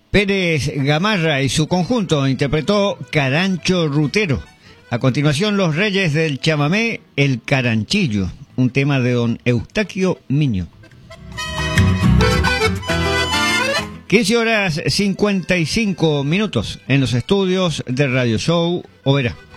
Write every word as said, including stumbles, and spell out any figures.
Pérez Gamarra y su conjunto interpretó Carancho Rutero. A continuación, los Reyes del Chamamé, El Caranchillo, un tema de don Eustaquio Miño. quince horas cincuenta y cinco minutos en los estudios de Radio Show Oberá.